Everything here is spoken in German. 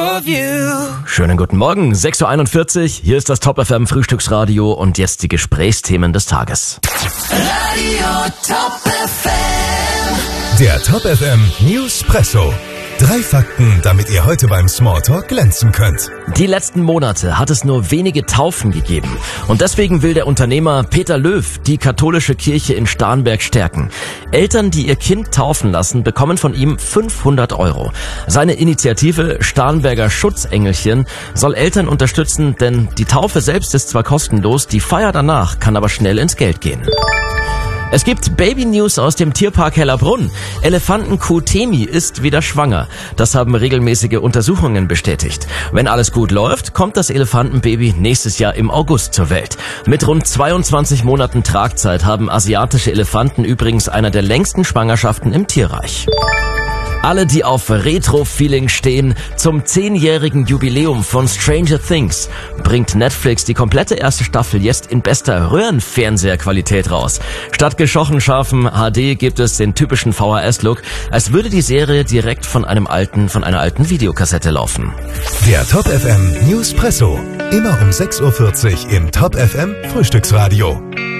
of you. Schönen guten Morgen, 6.41 Uhr, hier ist das Top FM Frühstücksradio und jetzt die Gesprächsthemen des Tages. Radio Top FM. Der Top FM Newspresso. 3 Fakten, damit ihr heute beim Smalltalk glänzen könnt. Die letzten Monate hat es nur wenige Taufen gegeben. Und deswegen will der Unternehmer Peter Löw die katholische Kirche in Starnberg stärken. Eltern, die ihr Kind taufen lassen, bekommen von ihm 500 €. Seine Initiative Starnberger Schutzengelchen soll Eltern unterstützen, denn die Taufe selbst ist zwar kostenlos, die Feier danach kann aber schnell ins Geld gehen. Es gibt Baby-News aus dem Tierpark Hellerbrunn. Elefantenkuh Temi ist wieder schwanger. Das haben regelmäßige Untersuchungen bestätigt. Wenn alles gut läuft, kommt das Elefantenbaby nächstes Jahr im August zur Welt. Mit rund 22 Monaten Tragzeit haben asiatische Elefanten übrigens einer der längsten Schwangerschaften im Tierreich. Alle, die auf Retro-Feeling stehen, zum 10-jährigen Jubiläum von Stranger Things bringt Netflix die komplette erste Staffel jetzt in bester Röhrenfernseherqualität raus. Statt geschochen scharfen HD gibt es den typischen VHS-Look, als würde die Serie direkt von einer alten Videokassette laufen. Der Top FM Newspresso. Immer um 6.40 Uhr im Top FM Frühstücksradio.